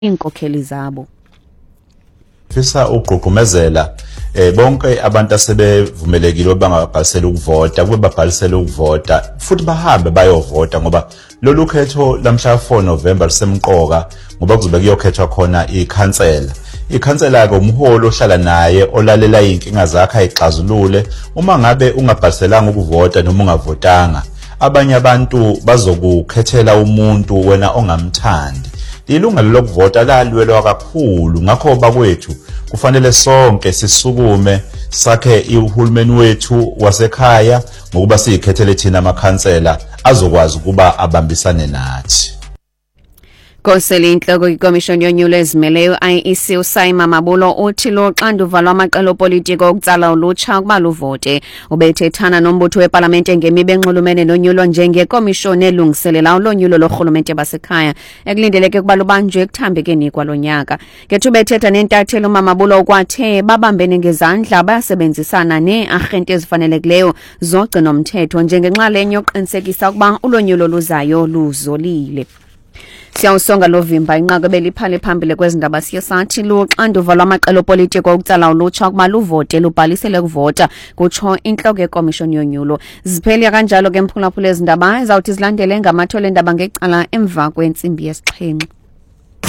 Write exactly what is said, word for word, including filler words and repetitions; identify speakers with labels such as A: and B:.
A: inkokheli zabo.
B: Fisa ugqugqumezela eh bonke abantu asebevumelekile bangabhalisela ukuvota kube babhalisela ukuvota futhi bahambe bayovota ngoba lolu khetho lamhla four November lisemqoka ngoba kuzobe kuyokhethwa khona ikhansela. Ikhansela ke umholo ohlala naye olalela inkinga zakhe ayixazulule uma ngabe ungabhaliselanga ukuvota noma ungavotanga abanye abantu bazokukhethela umuntu wena ongamthandi. Ilungelo lokuvota lalwelwa kakhulu ngakho bakwethu kufanele sonke sisukume sakhe uhulumeni wethu wasekhaya ngokuba siyikhethele thina amakhansela azokwazi ukuba abambisane nathi.
A: Koseli inhloko ikomishoni yonyulo ezimeleyo I E C uSayima Mabulo uthi lo xanduva lwamaqela opolitiko okutsala ulutsha ukuba luvote ubethethana nombutho weParlamente ngemibe enxulumene nonyulo njengekomishoni elungiselela ulonyulo lorhulumente basekhaya ekulindeleke ukuba lubanjwe ekuthambekeni kwalonyaka. Ngethuba ethetha nentathelo uMabulo ukwathe babambene ngezandla bayasebenzisana neearhente ezifanelekileyo zogcina umthetho njengenxalenye yokuqinisekisa ukuba ulonyulo luzayo luzolile. Siyawusonga lovimba inqako beliphale phambili kwezindaba siyasathi luxanduva lwamaqela opolitiko okutsala ulutsha ukuba luvote lubhalisele kuvota kutsho inhloko yekomishoni yonyulo. Ziphele kanjalo ke mphulaphula ezindaba ezawuthi zilandele ngamathole endaba ngecala emva kwentsimbi yesixhenxe.